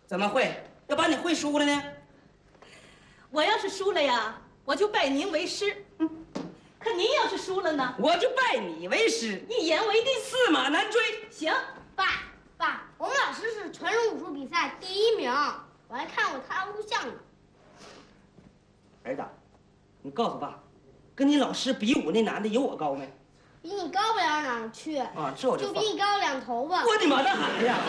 怎么会？要把你会输了呢？ 我要是输了呀，我就拜您为师。可您要是输了呢， 我就拜你为师， 一言为定， 驷马难追。 行， 爸，我们老师是传统武术比赛第1名，我还看过他的录像呢。 儿子，你告诉爸，跟你老师比武那男的有我高没？ 比你高不了哪儿去啊，这我就就比你高2头吧。 我的妈的孩呀！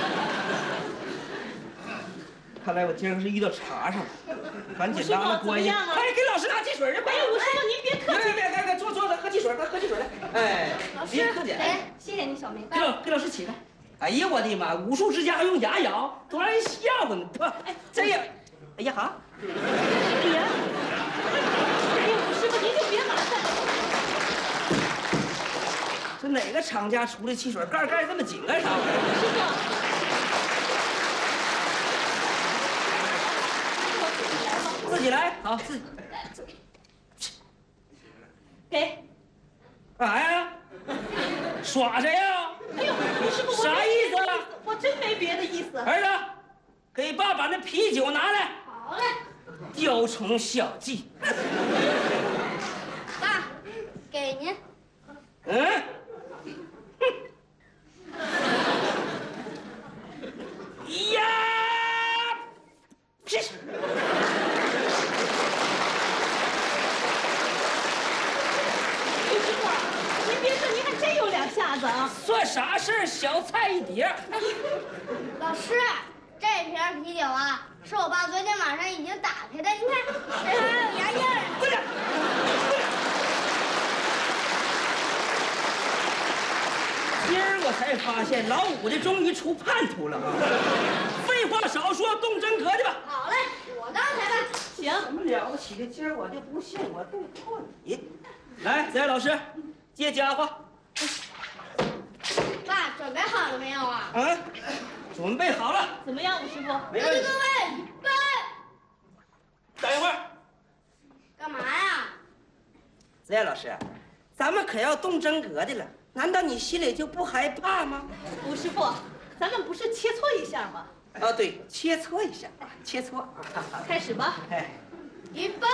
看来我今儿是遇到茬上了，赶紧拉拉关系。快给老师拿汽水去！ 哎呀，武师傅您别客气， 别，坐着喝汽水，喝汽水来。哎， 老师， 别客气。 哎，谢谢你小妹。 给老师起来。哎呀，我的妈！武术之家还用牙咬，都让人笑话呢。哎，这样，哎呀哈！ 哎呀，武师傅您就别麻烦。 这哪个厂家出的汽水盖这么紧干啥玩意儿？ 师傅。 自己来，好，自己给。 干啥呀？耍谁呀？ 哎呦，武师傅， 啥意思啊？ 我真没别的意思。 儿子，给爸把那啤酒拿来。 好嘞。 雕虫小技。 爸，给您。 嗯。呀！屁！ 别说，您还真有2下子啊！ 算啥事儿？小菜一碟。 老师，这瓶啤酒啊，是我爸昨天晚上已经打开的，你看，这还有牙印儿。 快点！今儿我才发现老五这终于出叛徒了啊！废话少说，动真格去吧。 好嘞，我当裁判。 行。 什么了不起的？今儿我就不信我动错你。来，子爱老师。接家伙。 爸，准备好了没有啊？ 啊，准备好了。 怎么样，武师傅？ 没问题。 各位，预备。 等一会儿。 干嘛呀？ 子爱老师，咱们可要动真格的了，难道你心里就不害怕吗？ 武师傅，咱们不是切磋一下吗？ 啊，对，切磋一下，切磋。 开始吧。 哎， 预备。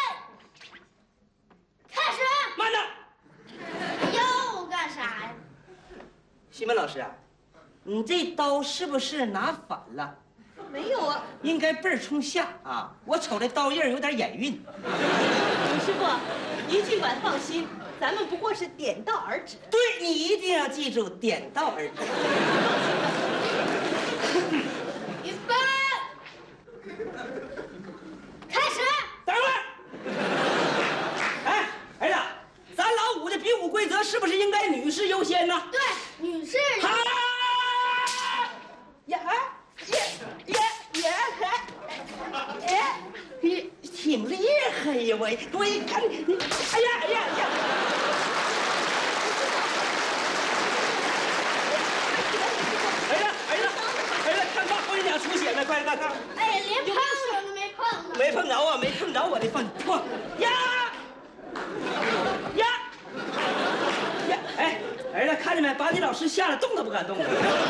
开始。 慢着。 又干啥呀？ 西门老师啊，你这刀是不是拿反了？ 没有啊， 应该背儿冲下啊！我瞅这刀印有点眼晕。 武师傅，您尽管放心，咱们不过是点到而止。 对，你一定要记住，点到而止。 预备，开始。 等会儿。哎，儿子，咱老五的比武规则是不是应该女士优先呢？ 对，女士。 好。呀挺厉害呀！我一看，哎呀！儿子，看爸后脊梁出血没？快看！ 哎，连碰手都没碰呢。 没碰着啊，没碰着我的饭。嚯呀！哎，儿子，看见没？把你老师吓得动都不敢动了。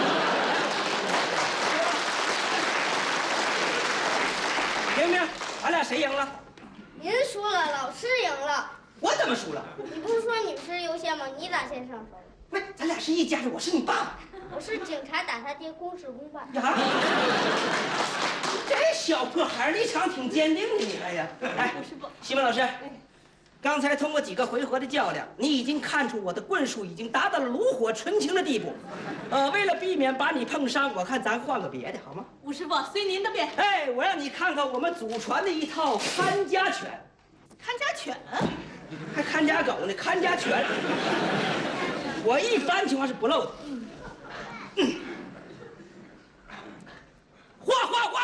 明明，俺俩谁赢了？ 您输了，老师赢了。 我怎么输了？ 你不是说女士优先吗？你咋先上手？ 不是，咱俩是一家人，我是你爸爸。 我是警察打他爹，公事公办。 呀，这小破孩立场挺坚定的，你看呀。哎，西门老师，刚才通过几个回合的较量，你已经看出我的棍术已经达到了炉火纯青的地步。为了避免把你碰伤，我看咱换个别的好吗？ 武师傅，随您的便。 哎，我让你看看我们祖传的一套看家拳。 看家拳？ 还看家狗呢？看家拳，我一般情况是不漏的。哗！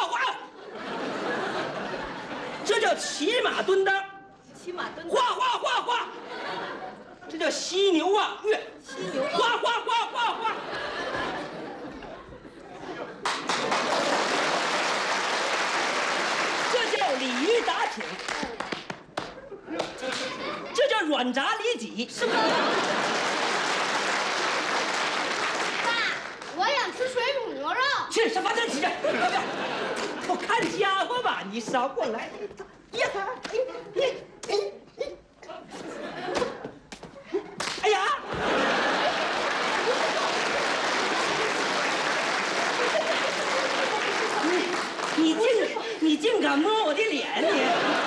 这叫骑马蹲裆。 骑马蹲裆。 哗！这叫犀牛望月。 犀牛望。 哗！这叫鲤鱼打挺。这叫软炸里脊。 是吗？ 爸，我想吃水煮牛肉。 去上房间去去，要不要？我看家伙吧，你少过来。呀，哎呀！你竟敢摸我的脸，你！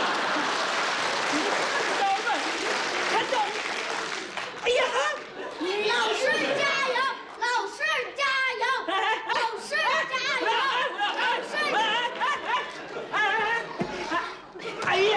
看着，哎呀！ 老师加油！老师加油！老师加油！老师！ 哎呀！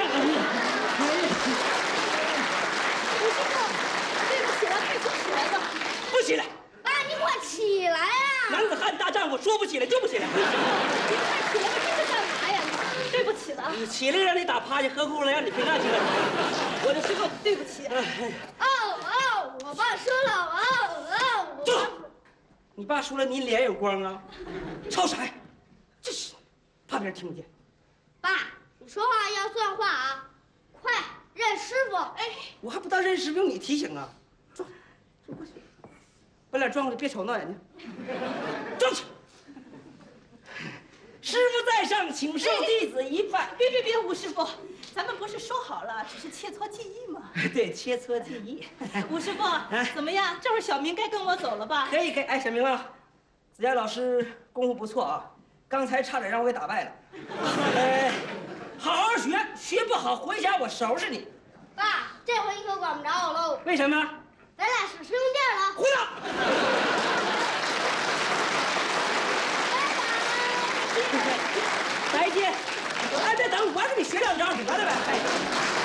对不起了，快说起来吧。 不起来！ 爸，你快起来啊！ 男子汉大丈夫，说不起来就不起来。 你快起来吧，这是干嘛呀？对不起了， 你起来让你打趴下，何苦了让你平安起来？我就师傅， 对不起。 我爸输了， 住！你爸输了，你脸有光啊？吵啥呀？这是，怕别人听不见。 爸，你说话要算话啊！快认师傅！哎， 我还不当认识，用你提醒啊！装，过去，把脸转过来，别瞅闹眼睛，装去。师傅在上，请受弟子一拜。 别，吴师傅，咱们不是说好了，只是切磋技艺吗？ 对，切磋技艺。 吴师傅，怎么样？这会儿小明该跟我走了吧？ 可以。哎，小明啊，子佳老师功夫不错啊，刚才差点让我给打败了。好好学，学不好回家我收拾你。 爸，这回你可管不着我喽。 为什么？ 咱俩使师兄弟了。 胡闹！再见。哎，别等，我还给你学两招，得了呗。